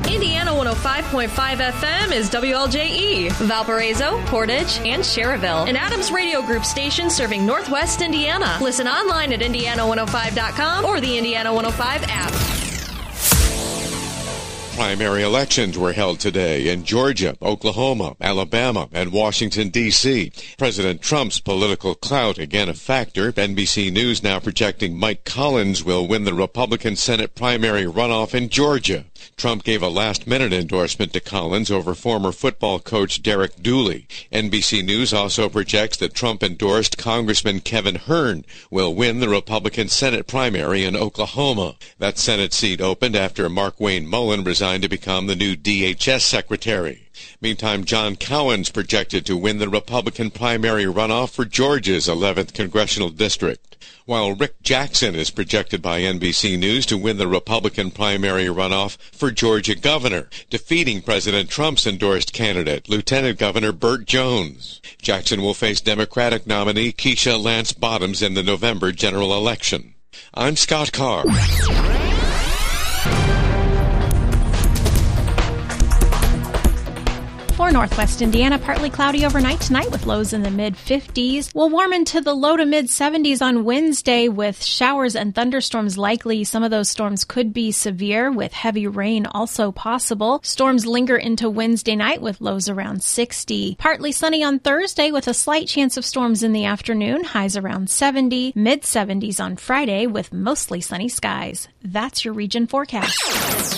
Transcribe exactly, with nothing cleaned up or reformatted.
Indiana one oh five point five F M is W L J E, Valparaiso, Portage, and Cherryville, an Adams Radio Group station serving Northwest Indiana. Listen online at indiana one oh five dot com or the Indiana one oh five app. Primary elections were held today in Georgia, Oklahoma, Alabama, and Washington, D C President Trump's political clout again a factor. N B C News now projecting Mike Collins will win the Republican Senate primary runoff in Georgia. Trump gave a last-minute endorsement to Collins over former football coach Derek Dooley. N B C News also projects that Trump-endorsed Congressman Kevin Hern will win the Republican Senate primary in Oklahoma. That Senate seat opened after Markwayne Mullin resigned to become the new D H S secretary. Meantime, John Cowan's projected to win the Republican primary runoff for Georgia's eleventh congressional district, while Rick Jackson is projected by N B C News to win the Republican primary runoff for Georgia governor, defeating President Trump's endorsed candidate, Lieutenant Governor Burt Jones. Jackson will face Democratic nominee Keisha Lance Bottoms in the November general election. I'm Scott Carr. For Northwest Indiana, partly cloudy overnight tonight with lows in the mid fifties. We'll warm into the low to mid seventies on Wednesday with showers and thunderstorms likely. Some of those storms could be severe with heavy rain also possible. Storms linger into Wednesday night with lows around sixty. Partly sunny on Thursday with a slight chance of storms in the afternoon. Highs around seventy. Mid seventies on Friday with mostly sunny skies. That's your region forecast.